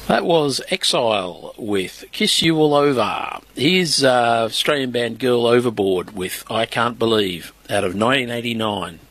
That was Exile with Kiss You All Over. Here's Australian band Girl Overboard with I Can't Believe out of 1989.